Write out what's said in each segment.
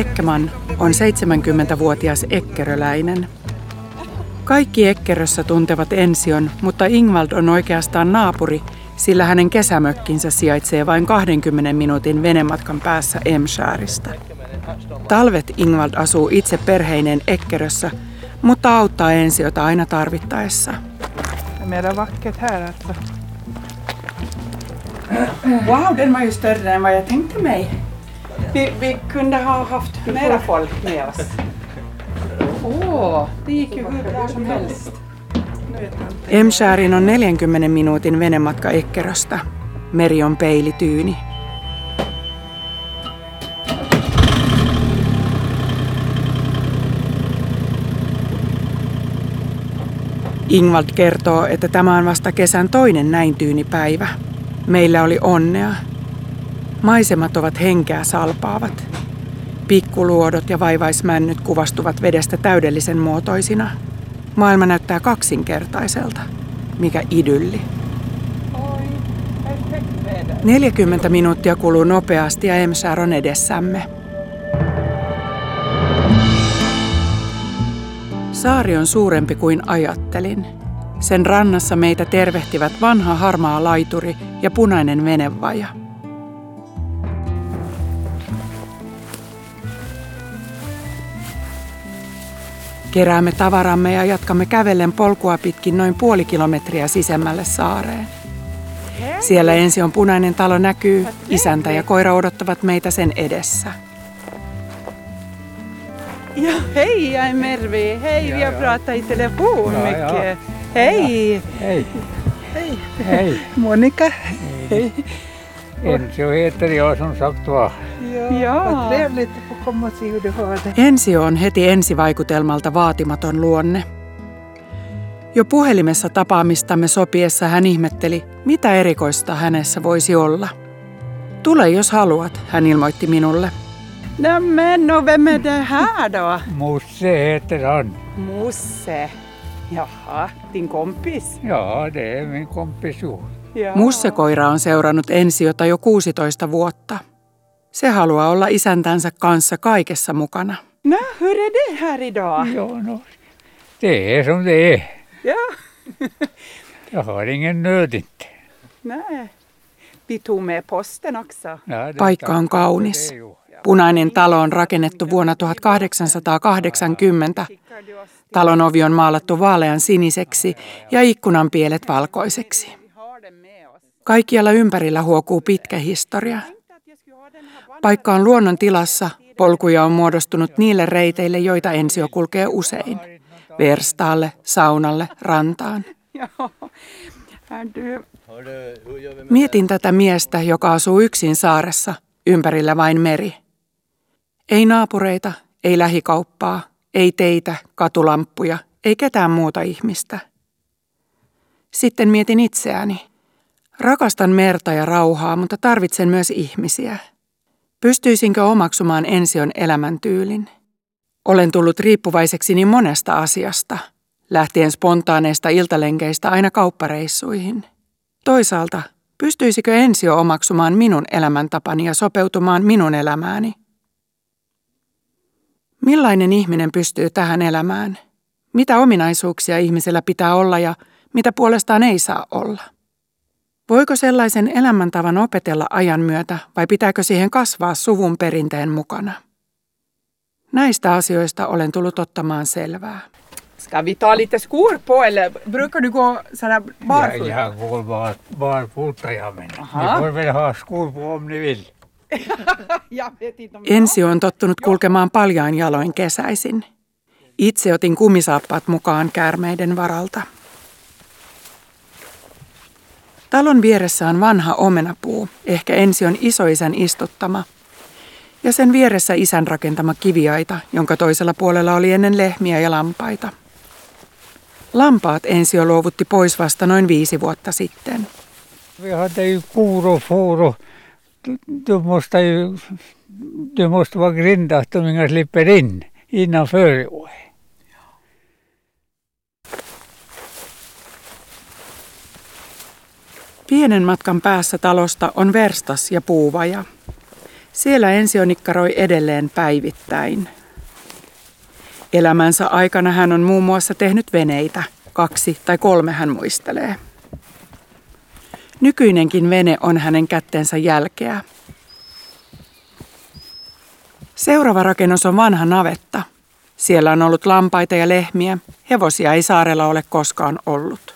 Ekman on 70-vuotias ekkeröläinen. Kaikki Ekkerössä tuntevat Ension, mutta Ingvald on oikeastaan naapuri, sillä hänen kesämökkinsä sijaitsee vain 20 minuutin venematkan päässä Emskäristä. Talvet Ingvald asuu itse perheineen Ekkerössä, mutta auttaa Ensiota aina tarvittaessa. Mera vackert här alltså. Wow, den var ju större än vad jag tänkte mig. Vi kunde ha haft mera folk med oss. Det gick ju hur bra som helst. Emskärin on 40 minuutin venematka Ekkeröstä. Meri on peilityyni. Ingvald kertoo, että tämä on vasta kesän toinen näin tyyni päivä. Meillä oli onnea. Maisemat ovat henkeä salpaavat. Pikkuluodot ja vaivaismännyt kuvastuvat vedestä täydellisen muotoisina. Maailma näyttää kaksinkertaiselta. Mikä idylli. 40 minuuttia kuluu nopeasti ja Emskär on edessämme. Saari on suurempi kuin ajattelin. Sen rannassa meitä tervehtivät vanha harmaa laituri ja punainen venevaja. Keräämme tavaramme ja jatkamme kävellen polkua pitkin noin puoli kilometriä sisemmälle saareen. Siellä Ension punainen talo näkyy, isäntä ja koira odottavat meitä sen edessä. Ja, hej, jag är Mervi. Hej, vi har pratat i telefon mycket. Hej. Hej. Hej. Hej. Monika. Hej. Ensio heter jag som sagt var. Ja, vad trevligt att få komma och se hur du har det. Ensio on heti ensivaikutelmalta vaatimaton luonne. Jo puhelimessa tapaamistamme sopiessa hän ihmetteli, mitä erikoista hänessä voisi olla. Tule jos haluat, hän ilmoitti minulle. No, vem är det här då? Musse heter han. Musse. Jaha, din kompis. Ja, det är min kompis ju. Ja. Mussekoira on seurannut Ensiota jo 16 vuotta. Se haluaa olla isäntänsä kanssa kaikessa mukana. No, hur är det här idag? Ja, no, det är som det är. Ja. Jag har ingen nöd inte. Nej. Vi tog med posten också. Ja, det Paikka on kaunis. Punainen talo on rakennettu vuonna 1880. Talon ovi on maalattu vaalean siniseksi ja ikkunan pielet valkoiseksi. Kaikkialla ympärillä huokuu pitkä historia. Paikka on luonnon tilassa, polkuja on muodostunut niille reiteille, joita Ensio kulkee usein. Verstaalle, saunalle, rantaan. Mietin tätä miestä, joka asuu yksin saaressa, ympärillä vain meri. Ei naapureita, ei lähikauppaa, ei teitä, katulamppuja, ei ketään muuta ihmistä. Sitten mietin itseäni. Rakastan merta ja rauhaa, mutta tarvitsen myös ihmisiä. Pystyisinkö omaksumaan Ension elämäntyylin? Olen tullut riippuvaiseksi niin monesta asiasta, lähtien spontaaneista iltalenkeistä aina kauppareissuihin. Toisaalta, pystyisikö Ensio omaksumaan minun elämäntapani ja sopeutumaan minun elämääni? Millainen ihminen pystyy tähän elämään? Mitä ominaisuuksia ihmisellä pitää olla ja mitä puolestaan ei saa olla? Voiko sellaisen elämäntavan opetella ajan myötä vai pitääkö siihen kasvaa suvun perinteen mukana? Näistä asioista olen tullut ottamaan selvää. Ska vi ta lite skor på eller brukar du gå sådär barfota? Jag går barfota jag menar. Aha. Ni får väl ha skor på om ni vill. Ensio on tottunut kulkemaan paljain jaloin kesäisin. Itse otin kumisaappaat mukaan käärmeiden varalta. Talon vieressä on vanha omenapuu, ehkä Ension isoisän istuttama. Ja sen vieressä isän rakentama kiviaita, jonka toisella puolella oli ennen lehmiä ja lampaita. Lampaat Ensio luovutti pois vasta noin 5 vuotta sitten. Vi hade ju kor och får och du måste vara grindat om inga slipper in innanför. Pienen matkan päässä talosta on verstas ja puuvaja. Siellä Ensio nikkaroi edelleen päivittäin. Elämänsä aikana hän on muun muassa tehnyt veneitä. 2 tai 3 hän muistelee. Nykyinenkin vene on hänen kättensä jälkeä. Seuraava rakennus on vanha navetta. Siellä on ollut lampaita ja lehmiä. Hevosia ei saarella ole koskaan ollut.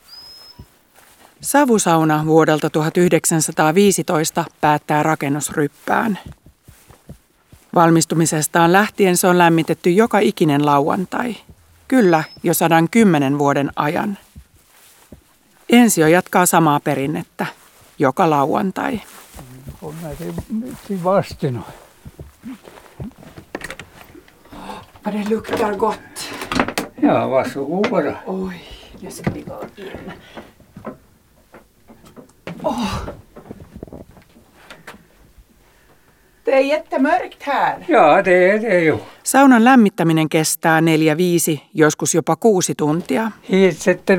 Savusauna vuodelta 1915 päättää rakennusryppään. Valmistumisestaan lähtien se on lämmitetty joka ikinen lauantai. Kyllä, jo 110 vuoden ajan. Ensio jatkaa samaa perinnettä joka lauantai. On näin vastinut. Vad det luktar gott. Ja, varsågod bara. Oj, nu ska vi gå in. Åh. Det är jättemörkt här. Ja, det är ju. Saunan lämmittäminen kestää 4-5, joskus jopa 6 tuntia. Hit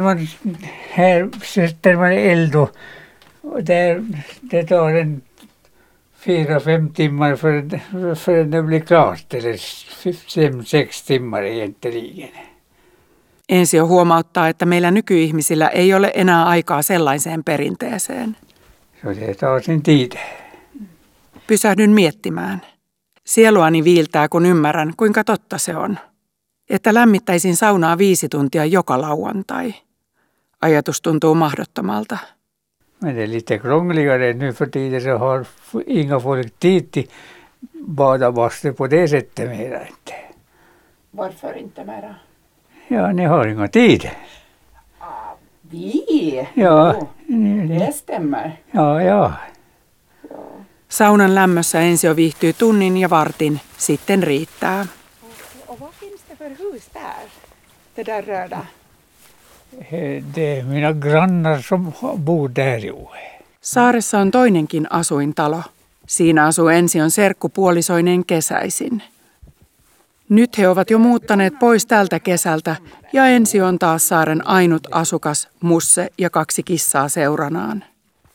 sätter man eld och det tar en 4-5 timmar för det blir klart. Eller 5-6 timmar egentligen. Ensio huomauttaa, että meillä nykyihmisillä ei ole enää aikaa sellaiseen perinteeseen. Så det tar sin tid. Pysähdyn miettimään. Sieluani viiltää, kun ymmärrän, kuinka totta se on. Että lämmittäisin saunaa 5 tuntia joka lauantai. Ajatus tuntuu mahdottomalta. Men det är lite krångligare nu för tiden, så har inga folk tid till bada bastu på det sättet mera inte. Varför inte mera? Ja, ni har inga tid. Vi? Ja, Det stämmer. ja. Saunan lämmössä Ensio viihtyy tunnin ja vartin, sitten riittää. Och vad finns det för hus där? Det där röda. Det är mina grannar som bor där ju. Saaressa on toinenkin asuintalo. Siinä asuu Ension serkku puolisoineen kesäisin. Nyt he ovat jo muuttaneet pois tältä kesältä ja Ensio on taas saaren ainut asukas, Musse ja 2 kissaa seuranaan.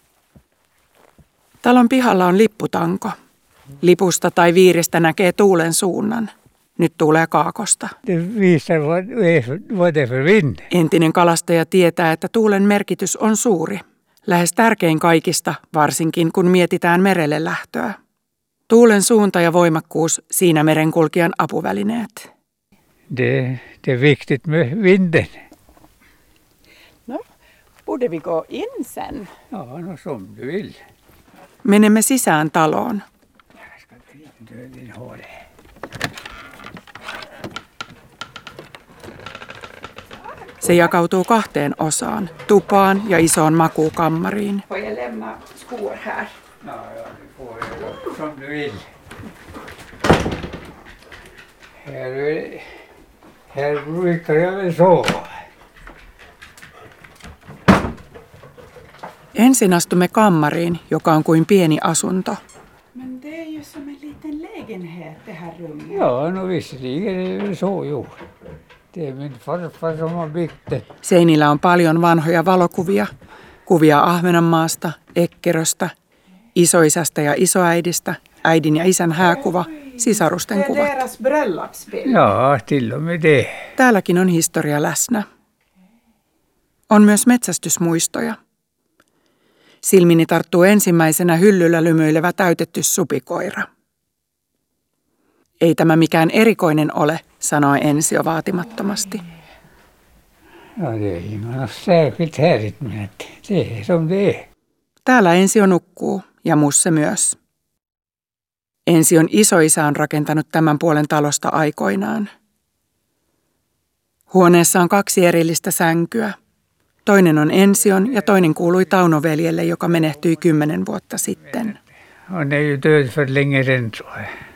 Talon pihalla on lipputanko. Lipusta tai viiristä näkee tuulen suunnan. Nyt tuulee kaakosta. Det visar vad det är för vind. Entinen kalastaja tietää, että tuulen merkitys on suuri. Lähes tärkein kaikista, varsinkin kun mietitään merelle lähtöä. Tuulen suunta ja voimakkuus, siinä merenkulkijan apuvälineet. Det är viktigt med vinden. No, borde vi gå in sen? Ja, no som du vill. Menemme sisään taloon. Se jakautuu 2 osaan, tupaan ja isoon makuukammariin. Får jag lämna skor här? Ja, du får göra som du vill. Här brukar jag väl sova. Ensin astumme kammariin, joka on kuin pieni asunto. Men det är ju som en liten lägenhet det här rummet. Ja, no visserligen är det så ju. Det är min farfar som har byggt det. Seinillä on paljon vanhoja valokuvia. Kuvia Ahvenanmaasta, Eckeröstä, isoisästä ja isoäidistä, äidin ja isän hääkuva, sisarusten kuvat. Deras bröllopsbild. Ja, till och med det. Täälläkin on historia läsnä. On myös metsästysmuistoja. Silmini tarttuu ensimmäisenä hyllyllä lymyilevä täytetty supikoira. Ei tämä mikään erikoinen ole, sanoi Ensio vaatimattomasti. Ja, det är inget särskilt härligt, men det är som det är. Täällä Ensio nukkuu ja Musse myös. Ension isoisä on rakentanut tämän puolen talosta aikoinaan. Huoneessa on 2 erillistä sänkyä. Toinen on Ension ja toinen kuului Tauno-veljelle, joka menehtyi 10 vuotta sitten. Han är ju död för länge sedan, tror jag.